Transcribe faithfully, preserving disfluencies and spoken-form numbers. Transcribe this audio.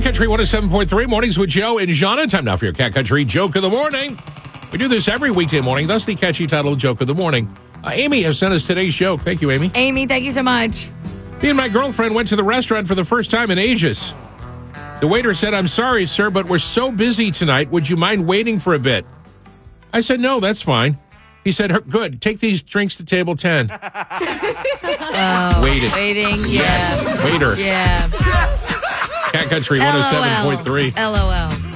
Country one oh seven point three, mornings with Joe and Jana. Time now for your Cat Country Joke of the Morning. We do this every weekday morning, thus the catchy title, Joke of the Morning. Uh, Amy has sent us today's joke. Thank you, Amy. Amy, thank you so much. Me and my girlfriend went to the restaurant for the first time in ages. The waiter said, "I'm sorry, sir, but we're so busy tonight. Would you mind waiting for a bit?" I said, "No, that's fine." He said, "Good. Take these drinks to table ten." Oh, Waited. Waiting, yeah. Waiter. Yeah. Cat Country one oh seven point three. L O L.